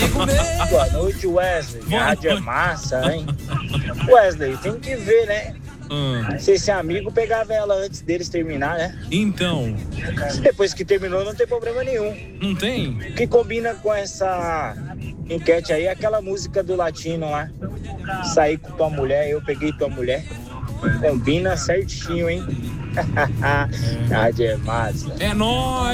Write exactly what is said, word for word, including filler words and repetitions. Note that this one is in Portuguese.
Boa noite, Wesley. Boa Rádio é noite. massa, hein? Wesley, tem que ver, né? Ah, Se esse amigo pegava ela antes deles terminar, né? então, Depois que terminou, não tem problema nenhum. não tem? O que combina com essa enquete aí é aquela música do latino lá. Saí com tua mulher, eu peguei tua mulher. Combina certinho, hein? Rádio é massa. É nóis!